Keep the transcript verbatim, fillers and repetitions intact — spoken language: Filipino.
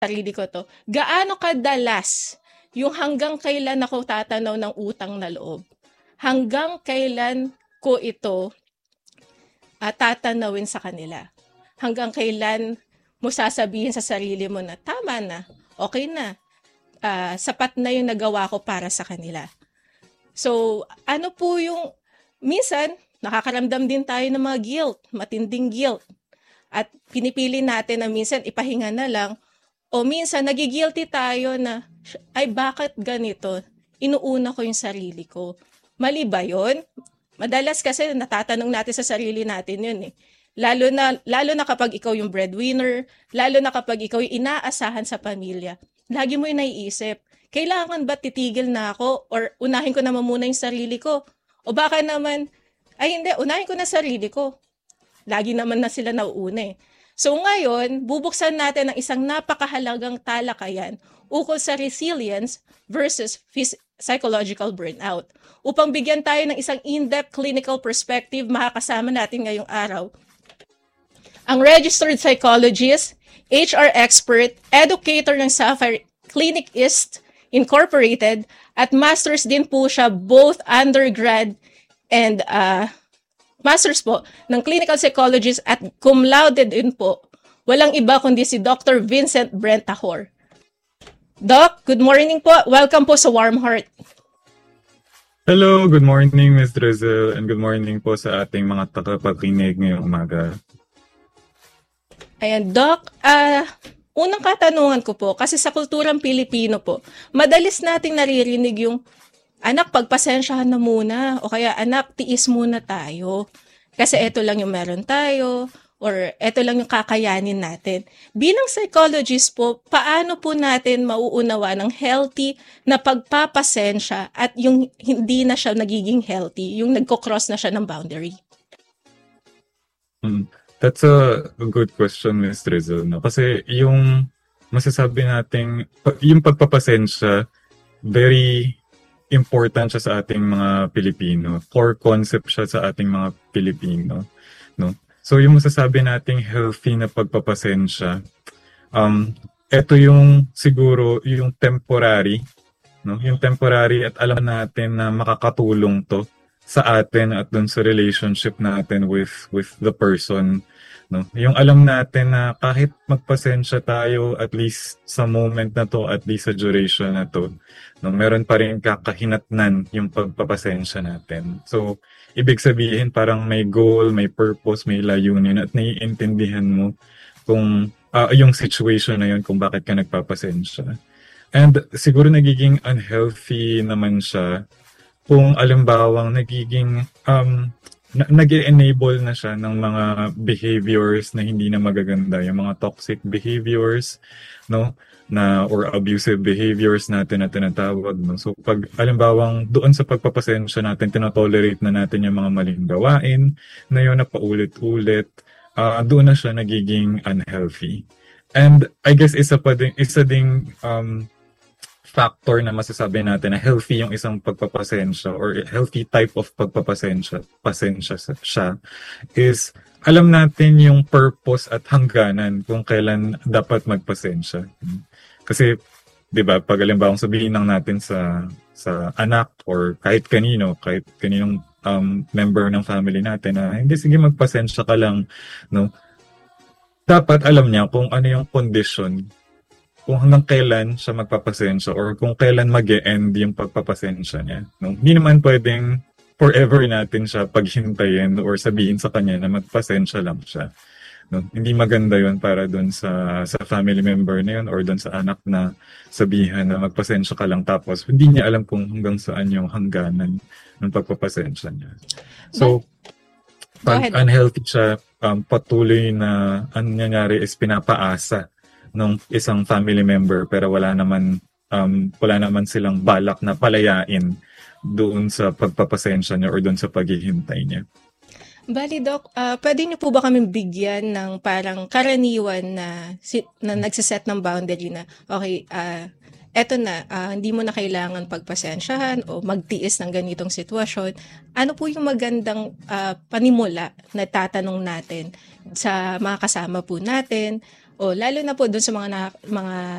sarili ko to, gaano kadalas yung hanggang kailan ako tatanaw ng utang na loob? Hanggang kailan ko ito uh, tatanawin sa kanila? Hanggang kailan mo sasabihin sa sarili mo na tama na, okay na, uh, sapat na yung nagawa ko para sa kanila. So, ano po yung, minsan, nakakaramdam din tayo ng mga guilt, matinding guilt. At pinipili natin na minsan ipahinga na lang, o minsan nagigilty tayo na, ay bakit ganito? Inuuna ko yung sarili ko. Mali ba yun? Madalas kasi natatanong natin sa sarili natin yun eh. Lalo na, lalo na kapag ikaw yung breadwinner, lalo na kapag ikaw yung inaasahan sa pamilya. Lagi mo yung naiisip, kailangan ba titigil na ako or unahin ko naman muna yung sarili ko? O baka naman, ay hindi, unahin ko na sarili ko. Lagi naman na sila nauuna eh. So ngayon, bubuksan natin ang isang napakahalagang talakayan ukol sa resilience versus phys- psychological burnout. Upang bigyan tayo ng isang in-depth clinical perspective, makakasama natin ngayong araw ang registered psychologist, H R expert, educator ng Sapphire Clinic East Incorporated, at masters din po siya both undergrad and uh, masters po ng clinical psychologist at cum laude din po. Walang iba kundi si Doctor Vincent Brent Tahor. Doc, good morning po. Welcome po sa Warm Heart. Hello, good morning Miz Drizzle, and good morning po sa ating mga tagapakinig ngayong umaga. Ayan, Doc, uh, unang katanungan ko po, kasi sa kulturang Pilipino po, madalis nating naririnig yung, anak, pagpasensyahan na muna, o kaya, anak, tiis muna tayo. Kasi eto lang yung meron tayo, or eto lang yung kakayanin natin. Bilang psychologist po, paano po natin mauunawa ng healthy na pagpapasensya at yung hindi na siya nagiging healthy, yung nagko-cross na siya ng boundary? Hmm. That's a good question, Miz Drizzle. No? Kasi yung masasabi nating, yung pagpapasensya, very important siya sa ating mga Pilipino. Core concept siya sa ating mga Pilipino. No? So yung masasabi nating healthy na pagpapasensya, um, ito yung siguro yung temporary, no? Yung temporary at alam natin na makakatulong to sa atin at dun sa relationship natin with with the person, no? Yung alam natin na kahit magpasensya tayo at least sa moment na to, at least sa duration na to, no, meron pa rin kakahinatnan yung pagpapasensya natin. So ibig sabihin parang may goal, may purpose, may layunin at naiintindihan mo kung uh, yung situation na yun kung bakit ka nagpapasensya. And siguro nagiging unhealthy naman siya kung alimbawang nagiging um, na, nag-enable na siya ng mga behaviors na hindi na magaganda, yung mga toxic behaviors, no, na or abusive behaviors natin na tinatawag, no. So pag alimbawang doon sa pagpapasensya natin, tinotolerate na natin yung mga maling gawain na yun na paulit-ulit, uh, doon na siya nagiging unhealthy. And I guess isa pa ding isa ding um factor na masasabi natin na healthy yung isang pagpapasensya or healthy type of pagpapasensya, pasensya siya, is alam natin yung purpose at hangganan kung kailan dapat magpasensya. Kasi, di ba, pag alimbawang sabihin lang natin sa sa anak or kahit kanino, kahit kaninong um, member ng family natin na hindi, sige magpasensya ka lang, no? Dapat alam niya kung ano yung condition, kung hanggang kailan siya magpapasensya or kung kailan mag-e-end yung pagpapasensya niya. No? Hindi naman pwedeng forever natin siya paghintayin or sabihin sa kanya na magpasensya lang siya. No? Hindi maganda yun para doon sa sa family member na yun or doon sa anak na sabihan na magpasensya ka lang tapos hindi niya alam kung hanggang saan yung hangganan ng pagpapasensya niya. So, pag unhealthy siya, um, patuloy na ang nangyayari is pinapaasa ng isang family member pero wala naman um, wala naman silang balak na palayain doon sa pagpapasensya niya or doon sa paghihintay niya. Bali, Doc, uh, pwede niyo po ba kaming bigyan ng parang karaniwan na, na nagsiset ng boundary na, okay, uh, eto na, uh, hindi mo na kailangan pagpasensyahan o magtiis ng ganitong sitwasyon. Ano po yung magandang uh, panimula na tatanong natin sa mga kasama po natin O lalo na po doon sa mga na, mga